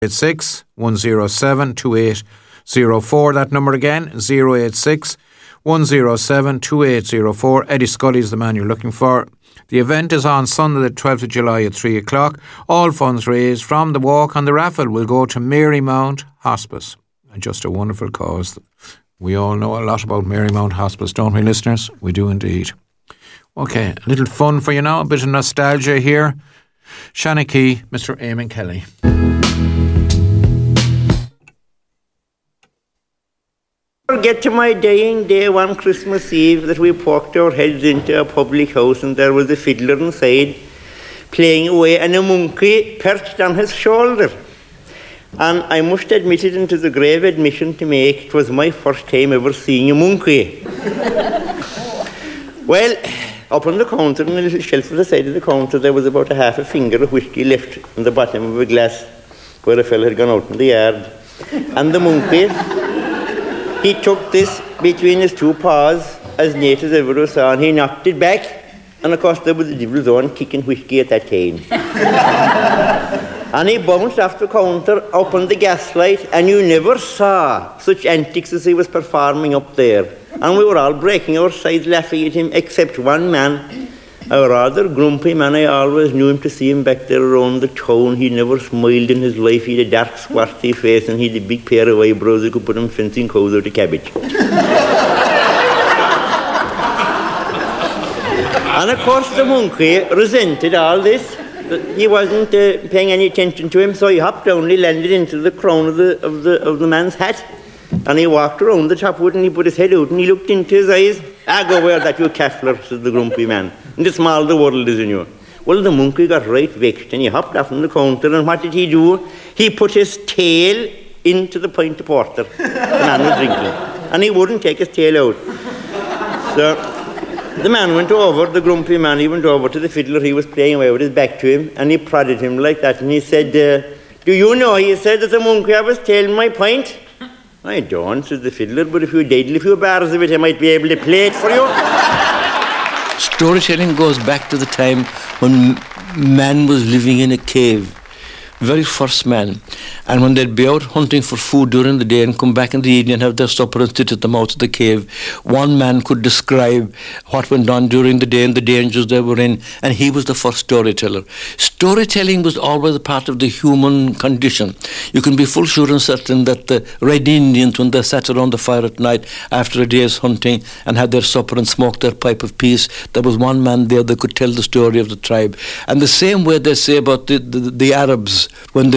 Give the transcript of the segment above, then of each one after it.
086 107 2804. That number again, 086 107 2804. Eddie Scully is the man you're looking for. The event is on Sunday the 12th of July at 3 o'clock. All funds raised from the walk and the raffle will go to Marymount Hospice. And just a wonderful cause. We all know a lot about Marymount Hospice, don't we, listeners? We do indeed. Okay, a little fun for you now, a bit of nostalgia here. Shanachie, Mr. Eamon Kelly. Get to my dying day one Christmas Eve that we poked our heads into a public house and there was a fiddler inside playing away and a monkey perched on his shoulder. And I must admit it into the grave admission to make, it was my first time ever seeing a monkey. Well, up on the counter, on a little shelf at the side of the counter, there was about a half a finger of whiskey left on the bottom of a glass where a fellow had gone out in the yard. And the monkey, he took this between his two paws, as neat as ever I saw, and he knocked it back. And of course there was the devil's own kicking whiskey at that time. And he bounced off the counter up on the gaslight, and you never saw such antics as he was performing up there. And we were all breaking our sides laughing at him, except one man, a rather grumpy man. I always knew him to see him back there around the town. He never smiled in his life. He had a dark, swarthy face, and he had a big pair of eyebrows that could put him fencing cows out of cabbage. And of course the monkey resented all this. He wasn't paying any attention to him, so he hopped down and he landed into the crown of the man's hat. And he walked around the top of it and he put his head out and he looked into his eyes. Go wear that, you caffler, said the grumpy man. And it's small the world is in you. Well, the monkey got right vexed and he hopped off from the counter, and what did he do? He put his tail into the pint of porter the man was drinking. And he wouldn't take his tail out. So the man went over, the grumpy man, he went over to the fiddler. He was playing away with his back to him, and he prodded him like that. And he said, do you know, he said, that the monkey have his tail in my pint? I don't, said the fiddler, but if you diddle a few bars of it, I might be able to play it for you. Storytelling goes back to the time when man was living in a cave. Very first man. And when they'd be out hunting for food during the day and come back in the evening and have their supper and sit at the mouth of the cave, one man could describe what went on during the day and the dangers they were in, and he was the first storyteller. Storytelling was always a part of the human condition. You can be full sure and certain that the Red Indians, when they sat around the fire at night after a day's hunting and had their supper and smoked their pipe of peace, there was one man there that could tell the story of the tribe. And the same way they say about the Arabs, when the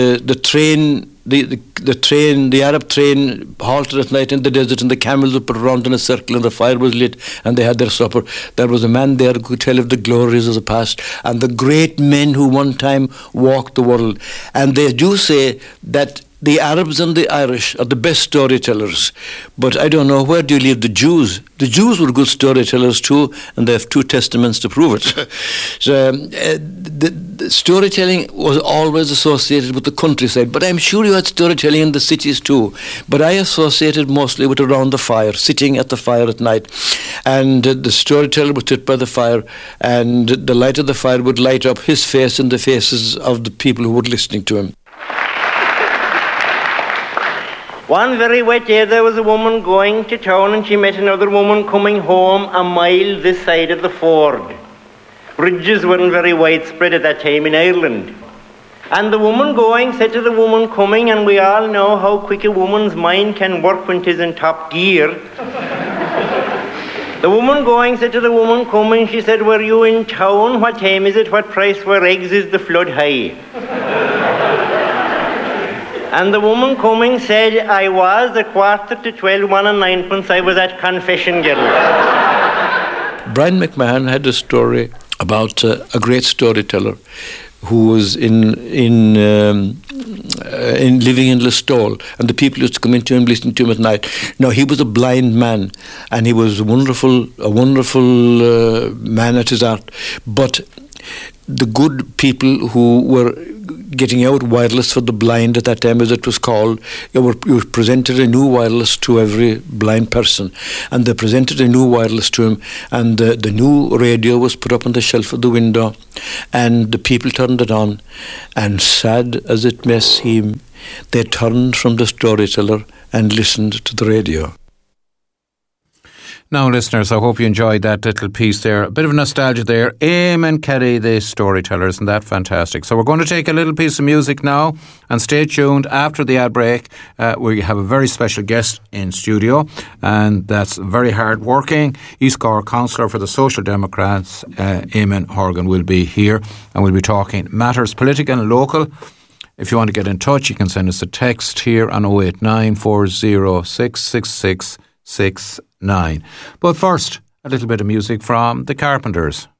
Arab train halted at night in the desert and the camels were put around in a circle and the fire was lit and they had their supper, there was a man there who could tell of the glories of the past and the great men who one time walked the world. And they do say that the Arabs and the Irish are the best storytellers. But I don't know, where do you leave the Jews? The Jews were good storytellers too, and they have 2 testaments to prove it. So the storytelling was always associated with the countryside, but I'm sure you had storytelling in the cities too. But I associated mostly with around the fire, sitting at the fire at night. And the storyteller would sit by the fire, and the light of the fire would light up his face and the faces of the people who were listening to him. One very wet day there was a woman going to town and she met another woman coming home a mile this side of the ford. Bridges weren't very widespread at that time in Ireland. And the woman going said to the woman coming, and we all know how quick a woman's mind can work when 'tis in top gear. The woman going said to the woman coming, she said, were you in town? What time is it? What price for eggs is the flood high? And the woman coming said, I was at 11:45, 1 and 9pence, I was at Confession Guild. Brian McMahon had a story about a great storyteller who was in living in Listowel, and the people used to come into him, listening to him at night. Now, he was a blind man, and he was a wonderful man at his art, but the good people who were getting out wireless for the blind at that time, as it was called. You presented a new wireless to every blind person, and they presented a new wireless to him, and the new radio was put up on the shelf of the window, and the people turned it on, and sad as it may seem, they turned from the storyteller and listened to the radio. Now, listeners, I hope you enjoyed that little piece there. A bit of nostalgia there. Eamon Kelly, the storyteller. Isn't that fantastic? So we're going to take a little piece of music now, and stay tuned. After the ad break, we have a very special guest in studio, and that's very hard-working East Cork councillor for the Social Democrats, Eamon Horgan, will be here, and we'll be talking matters political and local. If you want to get in touch, you can send us a text here on 089 406 6669. But first, a little bit of music from The Carpenters.